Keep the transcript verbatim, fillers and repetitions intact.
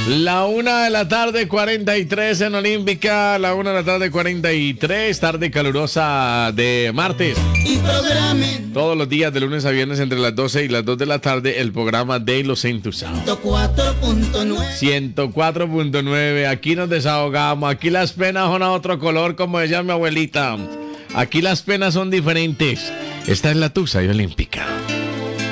La una de la tarde, cuarenta y tres en Olímpica. La una de la tarde, cuarenta y tres. Tarde calurosa de martes. Y programen Todos los días, de lunes a viernes, entre las doce y las dos de la tarde, el programa de Los Entusiasmados. ciento cuatro punto nueve. ciento cuatro punto nueve. Aquí nos desahogamos. Aquí las penas son a otro color, como decía mi abuelita. Aquí las penas son diferentes. Esta es la Tusa y Olímpica.